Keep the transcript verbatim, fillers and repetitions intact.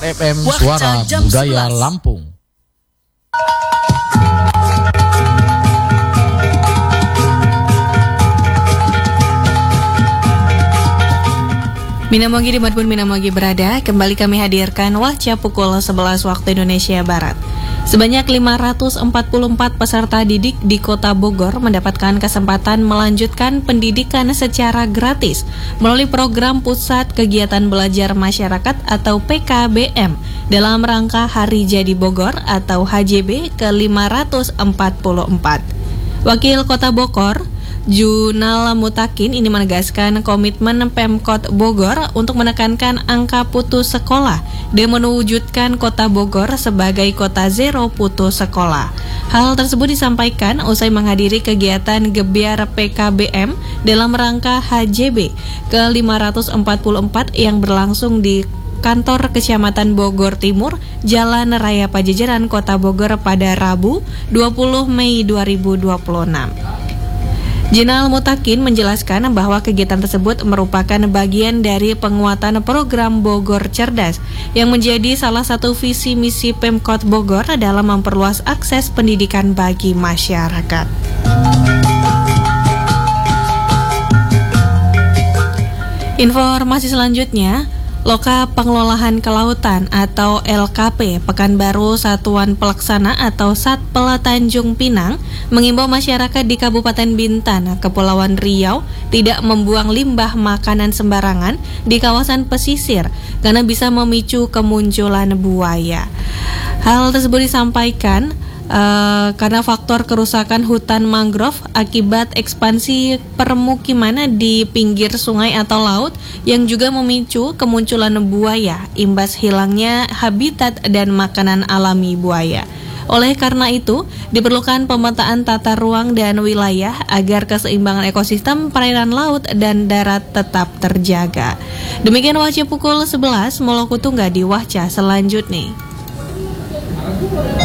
F M Suara Budaya Lampung. Minamogi dimanapun Minamogi berada, kembali kami hadirkan Wahca pukul sebelas waktu Indonesia Barat. Sebanyak lima ratus empat puluh empat peserta didik di Kota Bogor mendapatkan kesempatan melanjutkan pendidikan secara gratis melalui program Pusat Kegiatan Belajar Masyarakat atau P K B M dalam rangka Hari Jadi Bogor atau H J B ke lima ratus empat puluh empat. Wakil Kota Bogor Junal Mutakin ini menegaskan komitmen Pemkot Bogor untuk menekankan angka putus sekolah dan mewujudkan Kota Bogor sebagai kota zero putus sekolah. Hal tersebut disampaikan usai menghadiri kegiatan Gebyar P K B M dalam rangka H J B ke lima ratus empat puluh empat yang berlangsung di Kantor Kecamatan Bogor Timur, Jalan Raya Pajajaran, Kota Bogor pada Rabu dua puluh Mei dua ribu dua puluh enam. Jenal Mutakin menjelaskan bahwa kegiatan tersebut merupakan bagian dari penguatan program Bogor Cerdas yang menjadi salah satu visi misi Pemkot Bogor dalam memperluas akses pendidikan bagi masyarakat. Informasi selanjutnya, Loka Pengelolaan Kelautan atau L K P Pekanbaru Satuan Pelaksana atau Satpel Tanjung Pinang mengimbau masyarakat di Kabupaten Bintan, Kepulauan Riau tidak membuang limbah makanan sembarangan di kawasan pesisir karena bisa memicu kemunculan buaya. Hal tersebut disampaikan Uh, karena faktor kerusakan hutan mangrove akibat ekspansi permukiman di pinggir sungai atau laut yang juga memicu kemunculan buaya, imbas hilangnya habitat dan makanan alami buaya. Oleh karena itu, diperlukan pemetaan tata ruang dan wilayah agar keseimbangan ekosistem perairan laut dan darat tetap terjaga. Demikian Wahca pukul sebelas, Moloku Tunggal di Wahca selanjutnya.